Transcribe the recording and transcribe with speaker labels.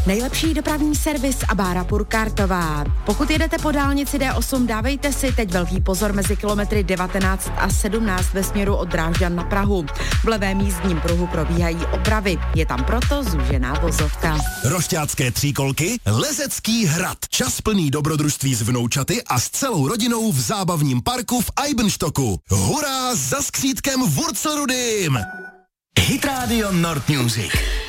Speaker 1: Nejlepší dopravní servis a Bára Purkartová. Pokud jedete po dálnici D8, dávejte si teď velký pozor mezi kilometry 19 a 17 ve směru od Drážďan na Prahu. V levém jízdním pruhu probíhají opravy. Je tam proto zúžená vozovka.
Speaker 2: Rošťácké tříkolky, Lezecký hrad. Čas plný dobrodružství s vnoučaty a s celou rodinou v zábavním parku v Eibenstocku. Hurá za skřítkem Wurzelrudym!
Speaker 3: Hit Radio Nord Music.